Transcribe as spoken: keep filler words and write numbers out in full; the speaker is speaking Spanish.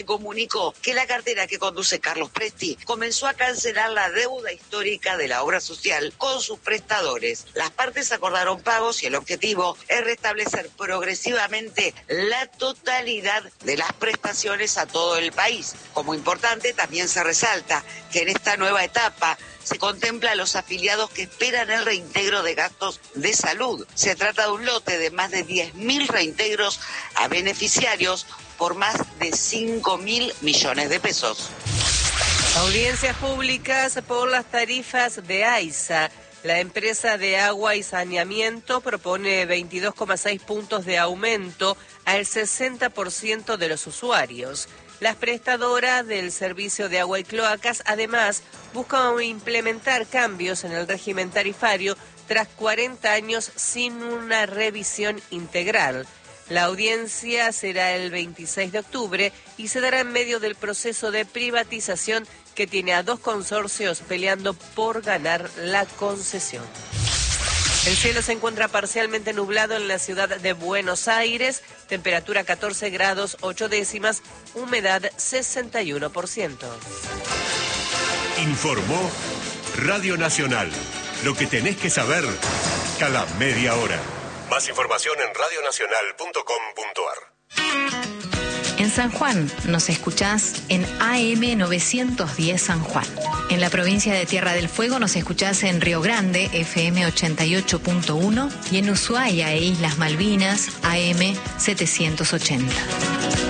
Comunicó que la cartera que conduce Carlos Presti comenzó a cancelar la deuda histórica de la obra social con sus prestadores. Las partes acordaron pagos y el objetivo es restablecer progresivamente la totalidad de las prestaciones a todo el país. Como importante, también se resalta que en esta nueva etapa se contempla a los afiliados que esperan el reintegro de gastos de salud. Se trata de un lote de más de diez mil reintegros a beneficiarios por más de cinco mil millones de pesos. Audiencias públicas por las tarifas de AISA. La empresa de agua y saneamiento propone veintidós coma seis puntos de aumento al sesenta por ciento de los usuarios. Las prestadoras del servicio de agua y cloacas, además, buscan implementar cambios en el régimen tarifario tras cuarenta años sin una revisión integral. La audiencia será el veintiséis de octubre y se dará en medio del proceso de privatización que tiene a dos consorcios peleando por ganar la concesión. El cielo se encuentra parcialmente nublado en la ciudad de Buenos Aires, temperatura catorce grados ocho décimas, humedad sesenta y uno por ciento. Informó Radio Nacional. Lo que tenés que saber cada media hora. Más información en radio nacional punto com punto a r. En San Juan nos escuchás en A M novecientos diez San Juan. En la provincia de Tierra del Fuego nos escuchás en Río Grande, F M ochenta y ocho punto uno, y en Ushuaia e Islas Malvinas, A M setecientos ochenta.